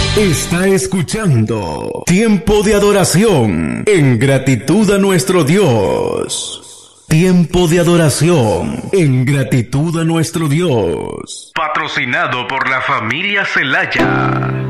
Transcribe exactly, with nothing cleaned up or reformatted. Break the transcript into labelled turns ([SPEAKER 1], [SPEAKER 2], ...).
[SPEAKER 1] Está escuchando Tiempo de Adoración en gratitud a nuestro Dios. Tiempo de Adoración en gratitud a nuestro Dios. Patrocinado por la familia Celaya.